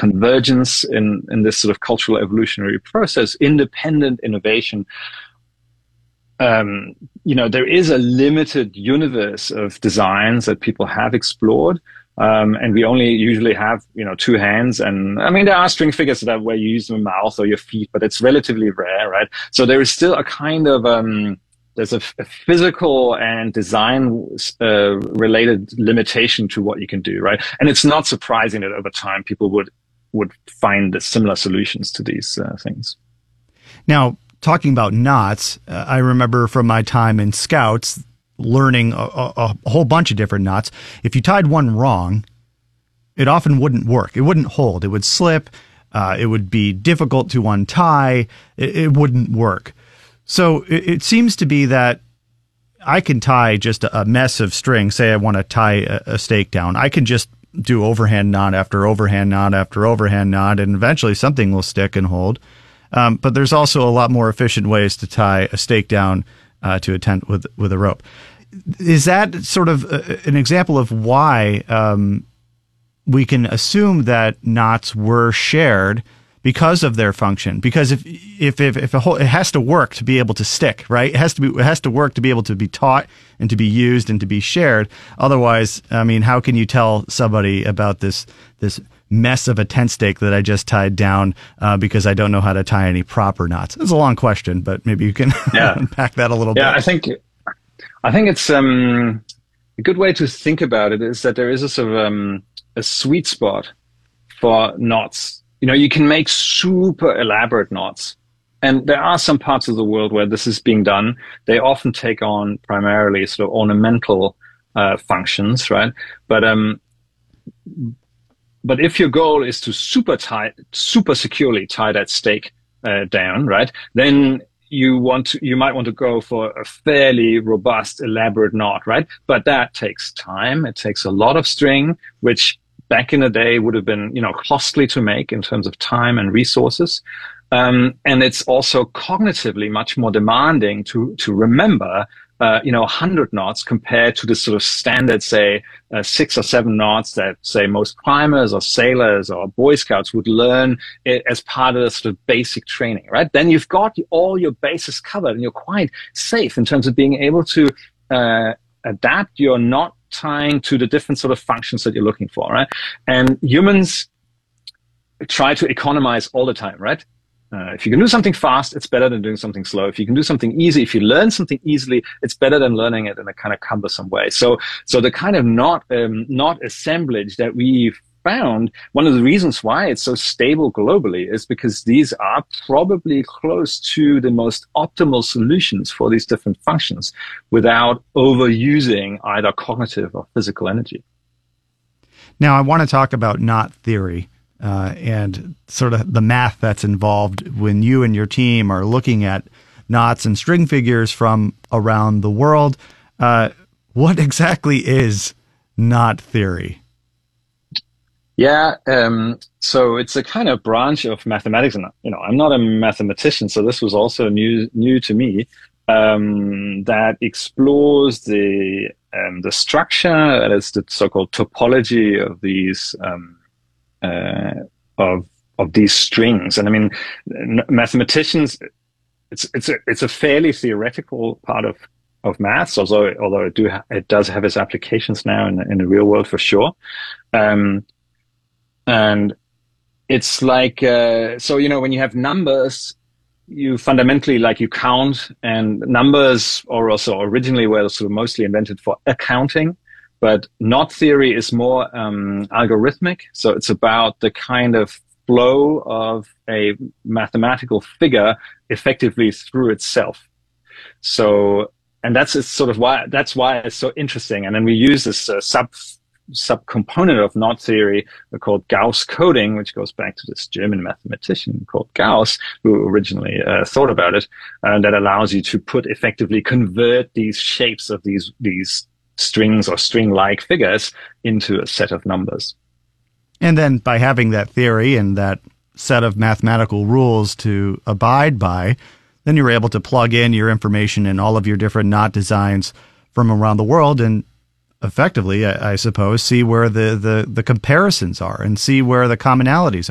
convergence in this sort of cultural evolutionary process, independent innovation. There is a limited universe of designs that people have explored. And we only usually have, two hands. And I mean, there are string figures where you use your mouth or your feet, but it's relatively rare, right? So there is still a kind of, there's a physical and design related limitation to what you can do, right? And it's not surprising that over time people would find similar solutions to these things. Now, talking about knots, I remember from my time in Scouts learning a whole bunch of different knots. If you tied one wrong, it often wouldn't work. It wouldn't hold. It would slip. It would be difficult to untie. It wouldn't work. So it seems to be that I can tie just a mess of string. Say I want to tie a stake down. I can just do overhand knot after overhand knot after overhand knot, and eventually something will stick and hold. But there's also a lot more efficient ways to tie a stake down to a tent with a rope. Is that sort of an example of why we can assume that knots were shared because of their function? Because if a whole, it has to work to be able to stick, right? It has to work to be able to be taught and to be used and to be shared. Otherwise, I mean, how can you tell somebody about this mess of a tent stake that I just tied down because I don't know how to tie any proper knots? It's a long question, but maybe you can unpack that a little bit. Yeah, I think it's a good way to think about it is that there is a sort of a sweet spot for knots. You can make super elaborate knots, and there are some parts of the world where this is being done. They often take on primarily sort of ornamental functions, right? But if your goal is to super securely tie that stake down, right? Then you might want to go for a fairly robust, elaborate knot, right? But that takes time. It takes a lot of string, which back in the day would have been, costly to make in terms of time and resources. And it's also cognitively much more demanding to remember 100 knots compared to the sort of standard, say, 6 or 7 knots that, say, most climbers or sailors or Boy Scouts would learn as part of the sort of basic training, right? Then you've got all your bases covered and you're quite safe in terms of being able to adapt your knot tying to the different sort of functions that you're looking for, right? And humans try to economize all the time, right? If you can do something fast, it's better than doing something slow. If you can do something easy, if you learn something easily, it's better than learning it in a kind of cumbersome way. So the kind of knot assemblage that we've found, one of the reasons why it's so stable globally is because these are probably close to the most optimal solutions for these different functions without overusing either cognitive or physical energy. Now, I want to talk about knot theory. And sort of the math that's involved when you and your team are looking at knots and string figures from around the world. What exactly is knot theory? Yeah, so it's a kind of branch of mathematics, and I'm not a mathematician, so this was also new to me. That explores the structure, that is the so-called topology of these. Of these strings. And I mean, mathematicians, it's a fairly theoretical part of maths, although it does have its applications now in the real world for sure. And it's like, when you have numbers, you fundamentally you count, and numbers are also originally were sort of mostly invented for accounting. But knot theory is more algorithmic. So it's about the kind of flow of a mathematical figure effectively through itself. So, and that's why it's so interesting. And then we use this sub-component of knot theory called Gauss coding, which goes back to this German mathematician called Gauss, who originally thought about it, and that allows you to effectively convert these shapes of these strings or string-like figures into a set of numbers. And then by having that theory and that set of mathematical rules to abide by, then you're able to plug in your information in all of your different knot designs from around the world and effectively, I suppose, see where the comparisons are and see where the commonalities are.